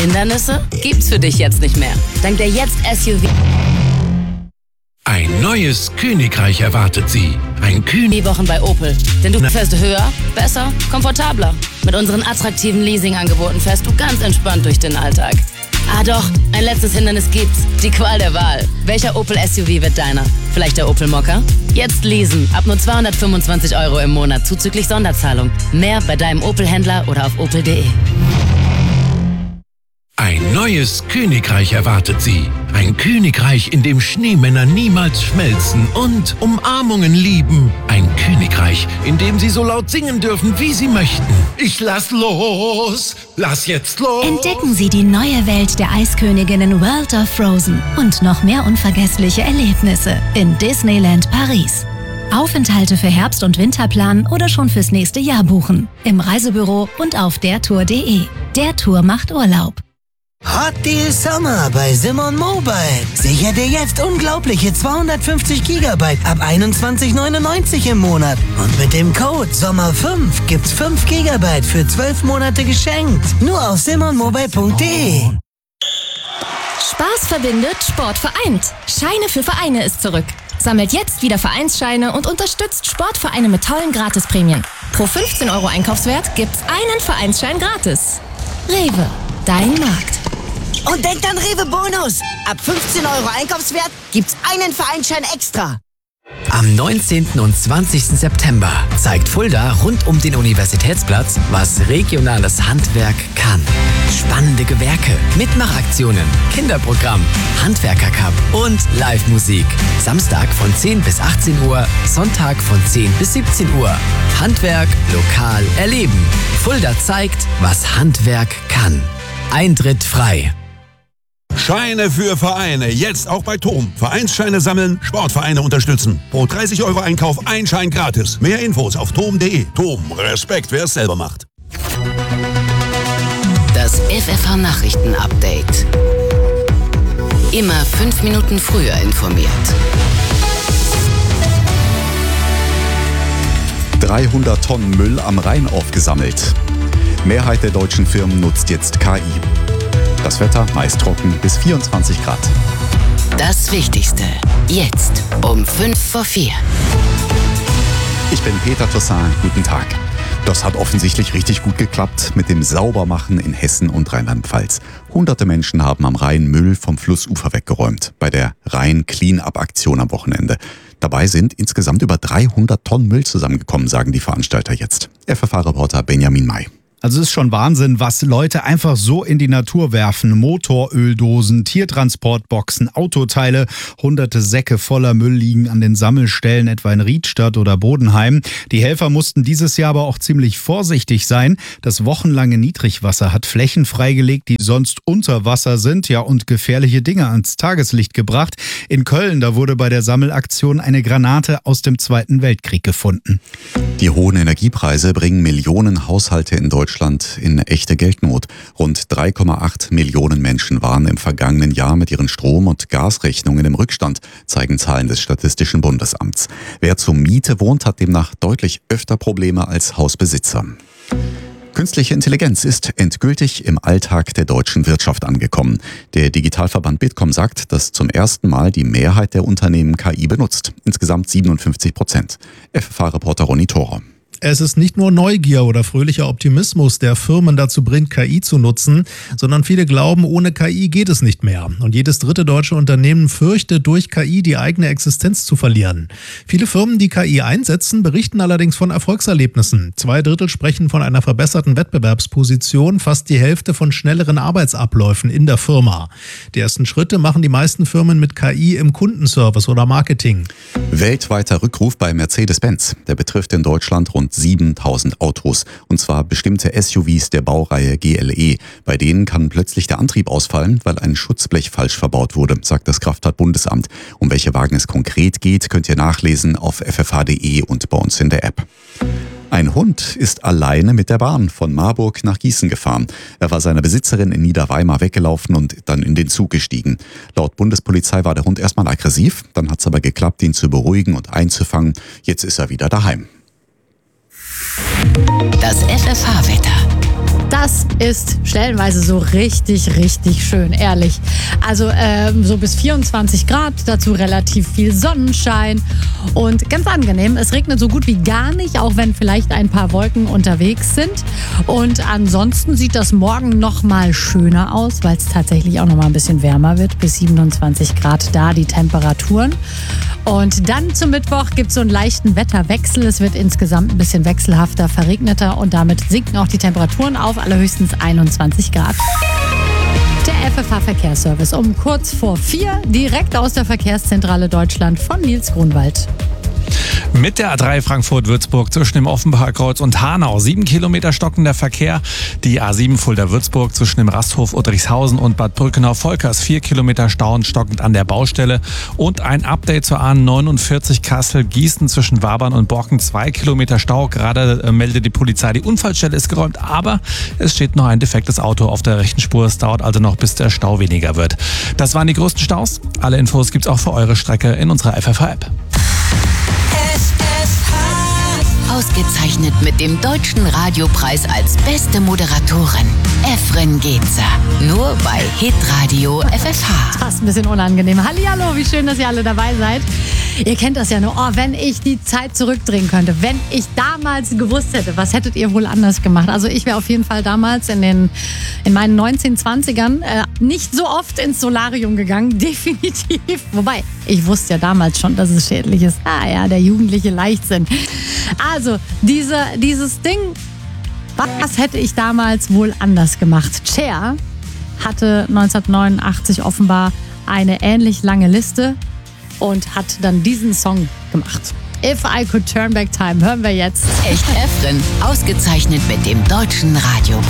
Hindernisse gibt's für dich jetzt nicht mehr. Dank der Jetzt-SUV. Ein neues Königreich erwartet Sie. Ein Wochen bei Opel. Denn du fährst höher, besser, komfortabler. Mit unseren attraktiven Leasingangeboten fährst du ganz entspannt durch den Alltag. Ah doch, ein letztes Hindernis gibt's. Die Qual der Wahl. Welcher Opel SUV wird deiner? Vielleicht der Opel Mokka? Jetzt leasen. Ab nur 225 € im Monat zuzüglich Sonderzahlung. Mehr bei deinem Opel-Händler oder auf opel.de. Ein neues Königreich erwartet Sie. Ein Königreich, in dem Schneemänner niemals schmelzen und Umarmungen lieben. Ein Königreich, in dem Sie so laut singen dürfen, wie Sie möchten. Ich lass los, lass jetzt los. Entdecken Sie die neue Welt der Eisköniginnen World of Frozen und noch mehr unvergessliche Erlebnisse in Disneyland Paris. Aufenthalte für Herbst- und Winterplan oder schon fürs nächste Jahr buchen. Im Reisebüro und auf dertour.de. Der Tour macht Urlaub. Hot Deal Summer bei Simon Mobile. Sichere dir jetzt unglaubliche 250 GB ab 21,99 im Monat. Und mit dem Code SOMMER5 gibt's 5 GB für 12 Monate geschenkt. Nur auf simonmobile.de. Spaß verbindet, Sport vereint. Scheine für Vereine ist zurück. Sammelt jetzt wieder Vereinsscheine und unterstützt Sportvereine mit tollen Gratisprämien. Pro 15 € Einkaufswert gibt's einen Vereinsschein gratis. Rewe, dein Markt. Und denkt an Rewe Bonus. Ab 15 € Einkaufswert gibt's einen Vereinsschein extra. Am 19. und 20. September zeigt Fulda rund um den Universitätsplatz, was regionales Handwerk kann. Spannende Gewerke, Mitmachaktionen, Kinderprogramm, Handwerkercup und Live-Musik. Samstag von 10 bis 18 Uhr, Sonntag von 10 bis 17 Uhr. Handwerk lokal erleben. Fulda zeigt, was Handwerk kann. Eintritt frei. Scheine für Vereine, jetzt auch bei TOM. Vereinsscheine sammeln, Sportvereine unterstützen. Pro 30 € Einkauf ein Schein gratis. Mehr Infos auf tom.de. TOM, Respekt, wer es selber macht. Das FFH-Nachrichten-Update. Immer 5 Minuten früher informiert. 300 Tonnen Müll am Rhein aufgesammelt. Mehrheit der deutschen Firmen nutzt jetzt KI. Das Wetter meist trocken bis 24 Grad. Das Wichtigste. Jetzt um 3:55. Ich bin Peter Toussaint. Guten Tag. Das hat offensichtlich richtig gut geklappt mit dem Saubermachen in Hessen und Rheinland-Pfalz. Hunderte Menschen haben am Rhein Müll vom Flussufer weggeräumt. Bei der Rhein-Clean-Up-Aktion am Wochenende. Dabei sind insgesamt über 300 Tonnen Müll zusammengekommen, sagen die Veranstalter jetzt. FFH-Reporter Benjamin May. Also es ist schon Wahnsinn, was Leute einfach so in die Natur werfen. Motoröldosen, Tiertransportboxen, Autoteile, hunderte Säcke voller Müll liegen an den Sammelstellen, etwa in Riedstadt oder Bodenheim. Die Helfer mussten dieses Jahr aber auch ziemlich vorsichtig sein. Das wochenlange Niedrigwasser hat Flächen freigelegt, die sonst unter Wasser sind, ja, und gefährliche Dinge ans Tageslicht gebracht. In Köln, da wurde bei der Sammelaktion eine Granate aus dem Zweiten Weltkrieg gefunden. Die hohen Energiepreise bringen Millionen Haushalte in Deutschland in echte Geldnot. Rund 3,8 Millionen Menschen waren im vergangenen Jahr mit ihren Strom- und Gasrechnungen im Rückstand, zeigen Zahlen des Statistischen Bundesamts. Wer zur Miete wohnt, hat demnach deutlich öfter Probleme als Hausbesitzer. Künstliche Intelligenz ist endgültig im Alltag der deutschen Wirtschaft angekommen. Der Digitalverband Bitkom sagt, dass zum ersten Mal die Mehrheit der Unternehmen KI benutzt. Insgesamt 57%. FFH-Reporter Ronny Thorer. Es ist nicht nur Neugier oder fröhlicher Optimismus, der Firmen dazu bringt, KI zu nutzen, sondern viele glauben, ohne KI geht es nicht mehr. Und jedes dritte deutsche Unternehmen fürchtet, durch KI die eigene Existenz zu verlieren. Viele Firmen, die KI einsetzen, berichten allerdings von Erfolgserlebnissen. 2/3 sprechen von einer verbesserten Wettbewerbsposition, fast die Hälfte von schnelleren Arbeitsabläufen in der Firma. Die ersten Schritte machen die meisten Firmen mit KI im Kundenservice oder Marketing. Weltweiter Rückruf bei Mercedes-Benz. Der betrifft in Deutschland rund 7.000 Autos, und zwar bestimmte SUVs der Baureihe GLE. Bei denen kann plötzlich der Antrieb ausfallen, weil ein Schutzblech falsch verbaut wurde, sagt das Kraftfahrtbundesamt. Um welche Wagen es konkret geht, könnt ihr nachlesen auf ffh.de und bei uns in der App. Ein Hund ist alleine mit der Bahn von Marburg nach Gießen gefahren. Er war seiner Besitzerin in Niederweimar weggelaufen und dann in den Zug gestiegen. Laut Bundespolizei war der Hund erstmal aggressiv, dann hat es aber geklappt, ihn zu beruhigen und einzufangen. Jetzt ist er wieder daheim. Das FFH-Wetter. Das ist stellenweise so richtig, richtig schön, ehrlich. Also so bis 24 Grad, dazu relativ viel Sonnenschein und ganz angenehm. Es regnet so gut wie gar nicht, auch wenn vielleicht ein paar Wolken unterwegs sind. Und ansonsten sieht das morgen noch mal schöner aus, weil es tatsächlich auch noch mal ein bisschen wärmer wird. Bis 27 Grad da die Temperaturen. Und dann zum Mittwoch gibt es so einen leichten Wetterwechsel. Es wird insgesamt ein bisschen wechselhafter, verregneter und damit sinken auch die Temperaturen auf allerhöchstens 21 Grad. Der FFH-Verkehrsservice um kurz vor 4, direkt aus der Verkehrszentrale Deutschland von Nils Grunwald. Mit der A3 Frankfurt-Würzburg zwischen dem Offenbacher Kreuz und Hanau 7 Kilometer stockender Verkehr. Die A7 Fulda-Würzburg zwischen dem Rasthof Uttrichshausen und Bad Brückenau-Volkers 4 Kilometer Stau stockend an der Baustelle. Und ein Update zur A49 Kassel-Gießen zwischen Wabern und Borken 2 Kilometer Stau. Gerade meldet die Polizei, die Unfallstelle ist geräumt, aber es steht noch ein defektes Auto auf der rechten Spur. Es dauert also noch, bis der Stau weniger wird. Das waren die größten Staus. Alle Infos gibt's auch für eure Strecke in unserer FFH-App. Ausgezeichnet mit dem Deutschen Radiopreis als beste Moderatorin. Efren Gezer. Nur bei Hitradio FFH. Fast ein bisschen unangenehm. Hallihallo, wie schön, dass ihr alle dabei seid. Ihr kennt das ja nur. Oh, wenn ich die Zeit zurückdrehen könnte. Wenn ich damals gewusst hätte, was hättet ihr wohl anders gemacht? Also ich wäre auf jeden Fall damals in meinen 1920ern nicht so oft ins Solarium gegangen. Definitiv. Wobei, ich wusste ja damals schon, dass es schädlich ist. Ah ja, der jugendliche Leichtsinn. Also, dieses Ding, was hätte ich damals wohl anders gemacht? Cher hatte 1989 offenbar eine ähnlich lange Liste und hat dann diesen Song gemacht. If I Could Turn Back Time, hören wir jetzt. Echt Efren, ausgezeichnet mit dem Deutschen Radiopreis.